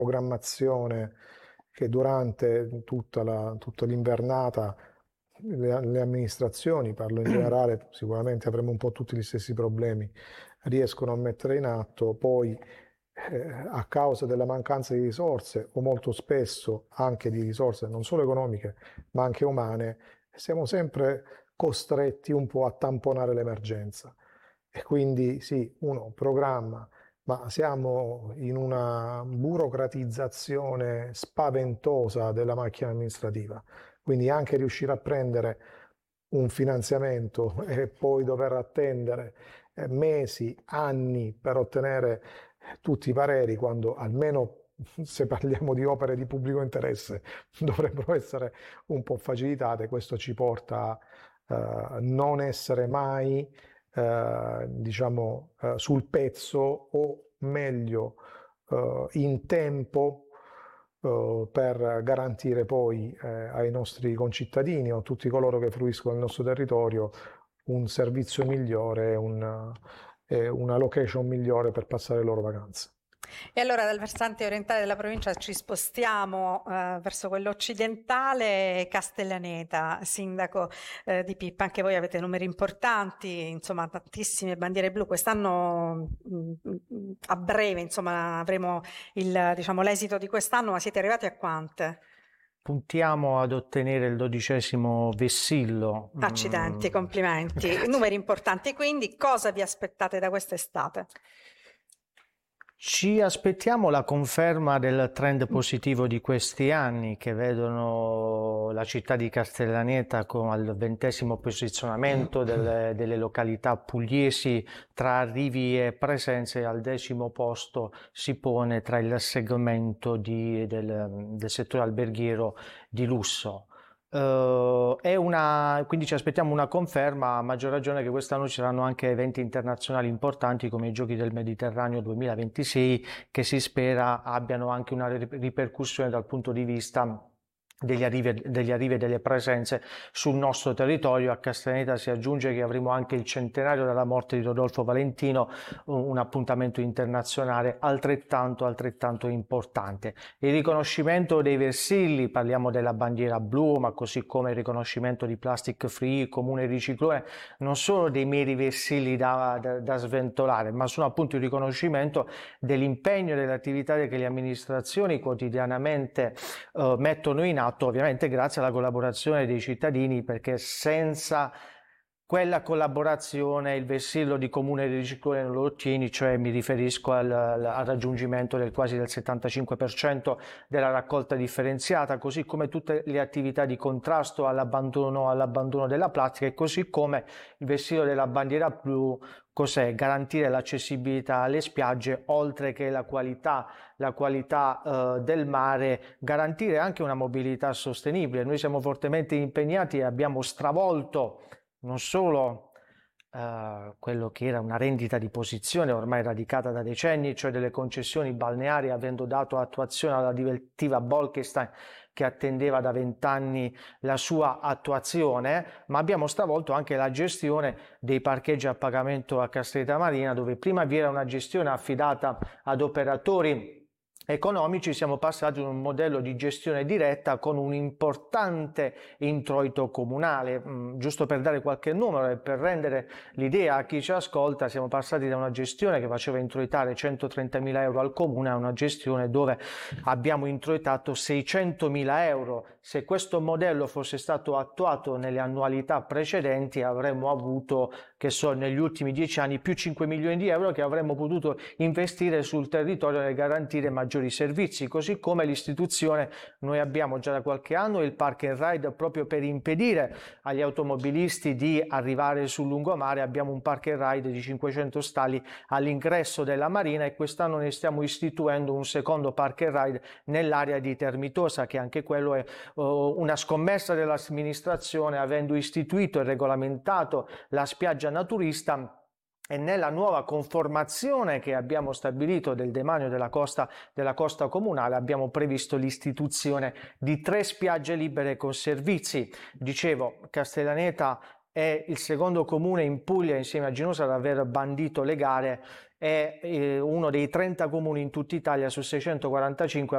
programmazione che durante tutta l'invernata le amministrazioni, parlo in generale, sicuramente avremo un po' tutti gli stessi problemi, riescono a mettere in atto, poi a causa della mancanza di risorse o molto spesso anche di risorse non solo economiche ma anche umane, siamo sempre costretti un po' a tamponare l'emergenza. E quindi sì, uno programma, ma siamo in una burocratizzazione spaventosa della macchina amministrativa. Quindi anche riuscire a prendere un finanziamento e poi dover attendere mesi, anni per ottenere tutti i pareri, quando almeno se parliamo di opere di pubblico interesse dovrebbero essere un po' facilitate, questo ci porta a non essere mai diciamo sul pezzo o meglio in tempo per garantire poi ai nostri concittadini o a tutti coloro che fruiscono del nostro territorio un servizio migliore e una location migliore per passare le loro vacanze. E allora dal versante orientale della provincia ci spostiamo verso quello occidentale. Castellaneta, sindaco di Pippa, anche voi avete numeri importanti, insomma tantissime bandiere blu. Quest'anno a breve insomma avremo l'esito di quest'anno, ma siete arrivati a quante? Puntiamo ad ottenere il 12° vessillo. Accidenti, complimenti. Numeri importanti, quindi cosa vi aspettate da quest'estate? Ci aspettiamo la conferma del trend positivo di questi anni, che vedono la città di Castellaneta al 20° posizionamento delle località pugliesi tra arrivi e presenze, al 10° posto si pone tra il segmento del settore alberghiero di lusso. Quindi ci aspettiamo una conferma, a maggior ragione che quest'anno ci saranno anche eventi internazionali importanti come i Giochi del Mediterraneo 2026, che si spera abbiano anche una ripercussione dal punto di vista degli arrivi e delle presenze sul nostro territorio. A Castellaneta si aggiunge che avremo anche il centenario della morte di Rodolfo Valentino, un appuntamento internazionale altrettanto importante. Il riconoscimento dei versilli, parliamo della bandiera blu, ma così come il riconoscimento di Plastic Free, Comune Riciclone, non sono dei meri versilli da sventolare, ma sono appunto il riconoscimento dell'impegno e dell'attività che le amministrazioni quotidianamente mettono in atto, ovviamente grazie alla collaborazione dei cittadini, perché senza quella collaborazione il vessillo di Comune di Riciclone non lo ottieni, cioè mi riferisco al raggiungimento del quasi del 75% della raccolta differenziata, così come tutte le attività di contrasto all'abbandono della plastica, e così come il vessillo della bandiera blu. Cos'è? Garantire l'accessibilità alle spiagge, oltre che la qualità del mare, garantire anche una mobilità sostenibile. Noi siamo fortemente impegnati e abbiamo stravolto non solo quello che era una rendita di posizione ormai radicata da decenni, cioè delle concessioni balneari, avendo dato attuazione alla direttiva Bolkestein che attendeva da 20 anni la sua attuazione, ma abbiamo stravolto anche la gestione dei parcheggi a pagamento a Castellaneta Marina, dove prima vi era una gestione affidata ad operatori economici. Siamo passati ad un modello di gestione diretta con un importante introito comunale. Giusto per dare qualche numero e per rendere l'idea a chi ci ascolta, siamo passati da una gestione che faceva introitare 130.000 euro al comune a una gestione dove abbiamo introitato 600.000 euro. Se questo modello fosse stato attuato nelle annualità precedenti, avremmo avuto, negli ultimi 10 anni, più 5 milioni di euro che avremmo potuto investire sul territorio e garantire maggiori servizi. Così come l'istituzione, noi abbiamo già da qualche anno il Park and Ride, proprio per impedire agli automobilisti di arrivare sul lungomare. Abbiamo un Park and Ride di 500 stalli all'ingresso della marina, e quest'anno ne stiamo istituendo un secondo Park and Ride nell'area di Termitosa, che anche quello è una scommessa dell'amministrazione, avendo istituito e regolamentato la spiaggia naturista. E nella nuova conformazione che abbiamo stabilito del demanio della costa comunale abbiamo previsto l'istituzione di 3 spiagge libere con servizi. Dicevo, Castellaneta è il secondo comune in Puglia insieme a Ginosa ad aver bandito le gare, è uno dei 30 comuni in tutta Italia su 645